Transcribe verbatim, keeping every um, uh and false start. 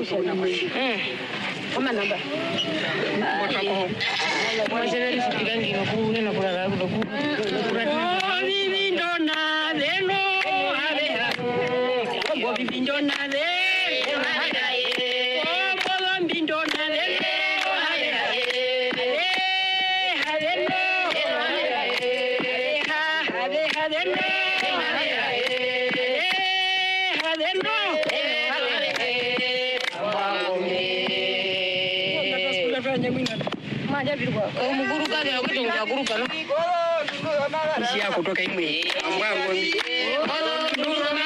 Kama namba. Kwa generali sikirangi na kuune na kula ragu ku. Oh bibi ndona leno habe habe. Oh bibi ndona le. Oh bolo bibi ndona le. Habe habe. Habe no. Habe habe no. Habe no. Maja birwa ko muguru ka ya ko tunga guru kana isi ya kutoka imwe amwango